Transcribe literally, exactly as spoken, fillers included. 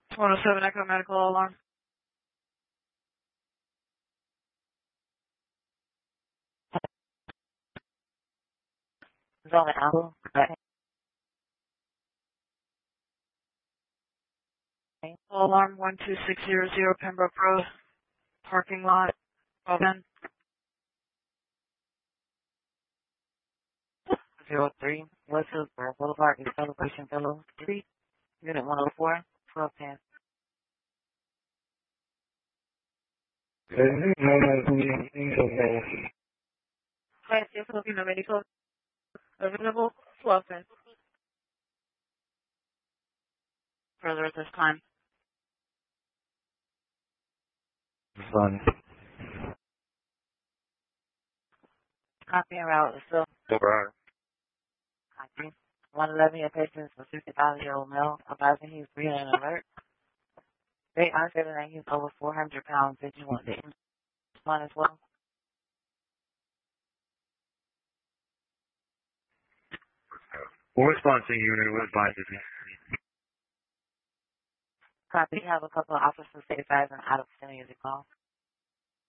one oh seven Echo Medical Alarm. Zone Apple. Alarm one two six zero zero Pembroke Road. Parking lot. Open. Zero three Westfield Boulevard, East Celebration Fellow Street, Unit one oh four, twelve ten. Gracias, Filipino Medical. Available. twelve ten. Further at this time. Fun. Copy and route is still Over. copy. one eleven, your patient is a fifty-five-year-old male, advising he's breathing and alert. They are saying that he's over four hundred pounds. Did you want the respond as well? What response unit? What advises me? Copy. You have a couple of officers advising out of vicinity of the call.